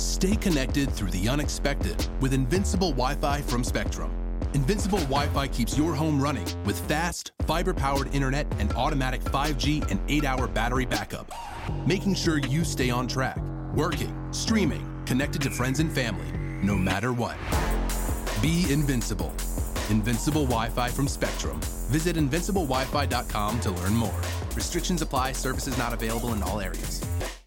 Stay connected through the unexpected with Invincible Wi-Fi from Spectrum. Invincible Wi-Fi keeps your home running with fast, fiber-powered internet and automatic 5G and 8-hour battery backup, making sure you stay on track, working, streaming, connected to friends and family, no matter what. Be invincible. Invincible Wi-Fi from Spectrum. Visit invinciblewifi.com to learn more. Restrictions apply. Services not available in all areas.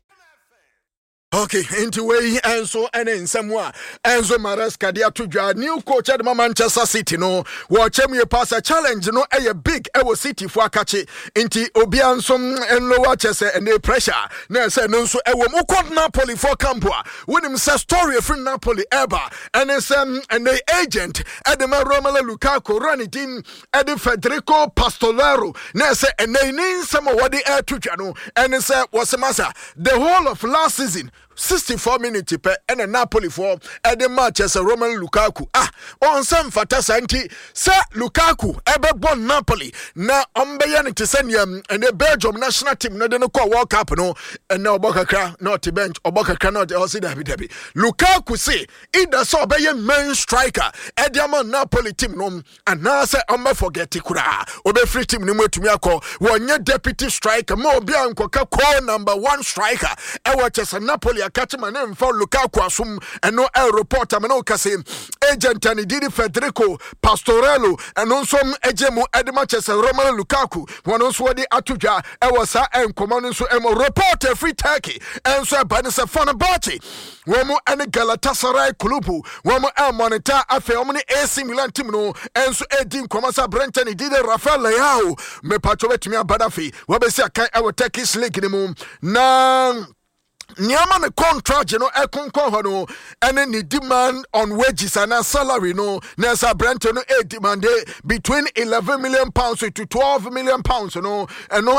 Okay, into way Enzo and Ensamwa. Enzo Maresca, dia to new coach at Manchester City. No, watch him you pass a challenge. No, a big Ewo City for Akachi. Inti Obiansom and no watches and the pressure. Nessa no so Ewo Mukot Napoli for Campua. With him say story from Napoli ever. And then and the agent Edema Romelu Lukaku running team Edi Federico Pastolero. Nessa and they need some of what the air to Jano. And then say what's the matter? The whole of last season. 64 minutes per and a Napoli for the match as a Romelu Lukaku. On some fatasanti, Sir Lukaku, ever born Napoli. Now, Umbayan to send him and the Belgium national team, no, they no call World Cup, no, and no Bokaka, not the bench, or Bokaka, not the Aussie Debbie. Lukaku say, it does so be a main striker, Ediamon Napoli team, no, and now say, forget Tikura, or the free team, no more to me, one year deputy striker, more beyond Coca Cola number 1 striker, and watch as a Napoli. Catch my name for Lukaku asum and no air reporter no kase agent and Didi Federico Pastorello and also Ejemu Edmatches and Romelu Lukaku one also the Atuja Ewasa and command so reporter free Turkey and so Banisa Fanabati Womo and Galatasaray Kulubu Womo El Monitor Afe Omni AC Milan team no and so Edin Komasa Brenton Didi Rafael Leao me patobet me Badafi Wabesi Kai our Turkish league ni na Niama ne contract no ekonko no ene ni demand on wages and salary no Nessa Brenton no demand between 11 million pounds to 12 million pounds no and no